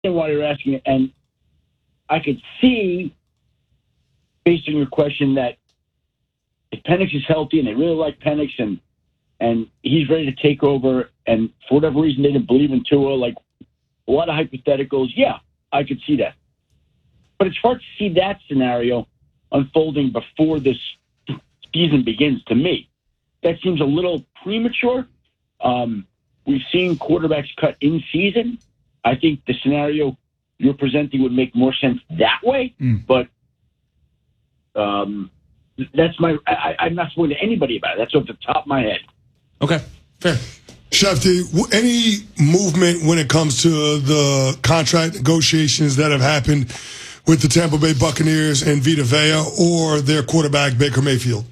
understand why you're asking it, and I could see, based on your question, that if Penix is healthy and they really like Penix and he's ready to take over, and for whatever reason they didn't believe in Tua, like a lot of hypotheticals, yeah, I could see that. But it's hard to see that scenario unfolding before this season begins to me. That seems a little premature. We've seen quarterbacks cut in season. I think the scenario you're presenting would make more sense that way. But that's I'm not speaking to anybody about it. That's off the top of my head. Okay, fair. Shefty, any movement when it comes to the contract negotiations that have happened with the Tampa Bay Buccaneers and Vita Vea or their quarterback, Baker Mayfield?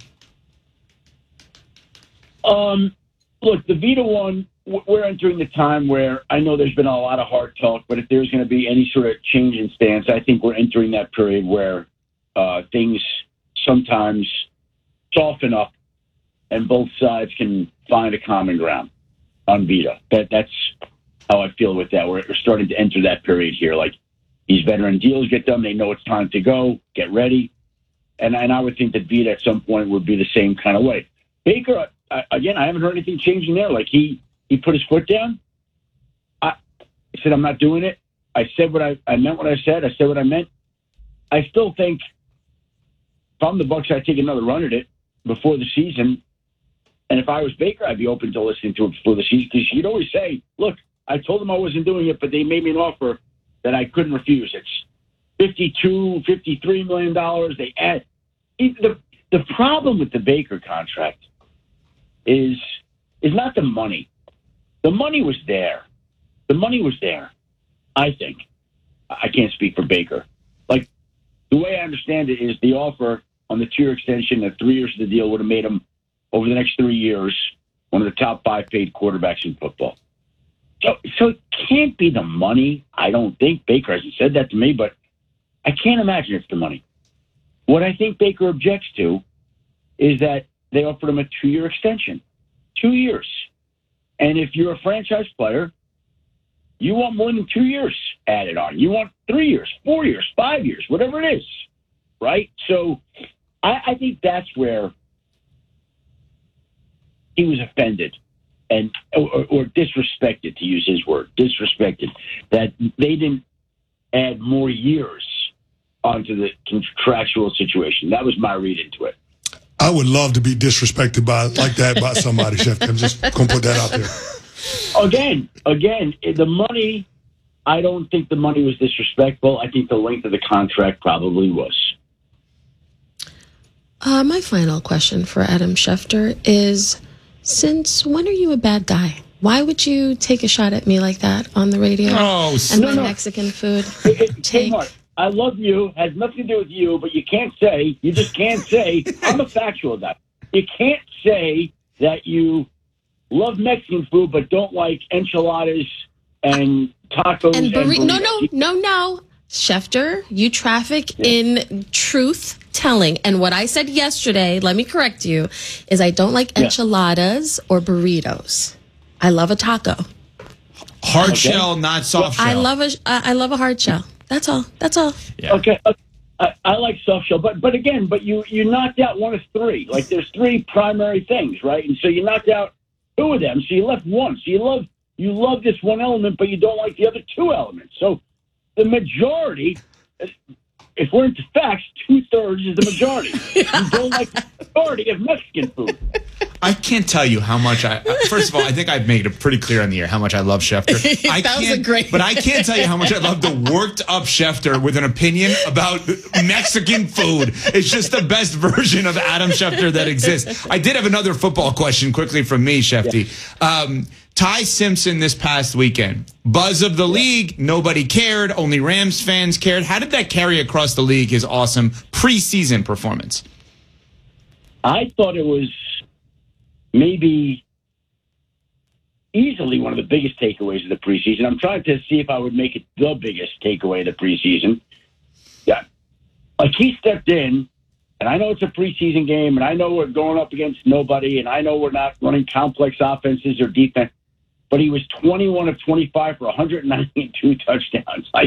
Look, the Vita one, we're entering the time where I know there's been a lot of hard talk, but if there's going to be any sort of change in stance, I think we're entering that period where things sometimes soften up and both sides can find a common ground on Vita. That's how I feel with that. We're starting to enter that period here. Like, these veteran deals get done. They know it's time to go. Get ready. And I would think that Vita at some point would be the same kind of way. Baker, again, I haven't heard anything changing there. Like, he put his foot down. I said, I'm not doing it. I said what I meant what I said. I said what I meant. I still think if I'm the Bucs, I'd take another run at it before the season. And if I was Baker, I'd be open to listening to it before the season, because he'd always say, look, I told them I wasn't doing it, but they made me an offer that I couldn't refuse. It's $52, $53 million. They add. The problem with the Baker contract is not the money. The money was there. The money was there, I think. I can't speak for Baker. Like, the way I understand it is the offer on the 2-year extension, the 3 years of the deal would have made him, over the next 3 years, one of the top 5 paid quarterbacks in football. So it can't be the money, I don't think. Baker hasn't said that to me, but I can't imagine it's the money. What I think Baker objects to is that they offered him a 2-year extension. 2 years. And if you're a franchise player, you want more than 2 years added on. You want 3 years, 4 years, 5 years, whatever it is, right? So I think that's where he was offended and or disrespected, to use his word, disrespected, that they didn't add more years onto the contractual situation. That was my read into it. I would love to be disrespected like that by somebody, Chef. I'm just going to put that out there. Again, the money, I don't think the money was disrespectful. I think the length of the contract probably was. My final question for Adam Schefter is, since when are you a bad guy? Why would you take a shot at me like that on the radio? And my Mexican food take? I love you. Has nothing to do with you, but you just can't say, I'm a factual guy. You can't say that you love Mexican food but don't like enchiladas and tacos and burritos. No. Schefter, you traffic in truth telling. And what I said yesterday, let me correct you, is I don't like enchiladas or burritos. I love a taco. Hard shell, not soft shell. I love a hard shell. That's all. Yeah. Okay. I like soft shell, but you knocked out one of three. Like, there's three primary things, right? And so you knocked out two of them, so you left one. So you love this one element, but you don't like the other two elements. So the majority, if we're into facts, 2/3 is the majority. You don't like the majority of Mexican food. I can't tell you how much first of all, I think I've made it pretty clear on the air how much I love Schefter. But I can't tell you how much I love the worked up Schefter with an opinion about Mexican food. It's just the best version of Adam Schefter that exists. I did have another football question quickly from me, Shefty. Yeah. Ty Simpson this past weekend. Buzz of the league, nobody cared, only Rams fans cared. How did that carry across the league, his awesome preseason performance? I thought it was maybe easily one of the biggest takeaways of the preseason. I'm trying to see if I would make it the biggest takeaway of the preseason. Yeah. Like, he stepped in, and I know it's a preseason game, and I know we're going up against nobody, and I know we're not running complex offenses or defense. but he was 21 of 25 for 192 touchdowns.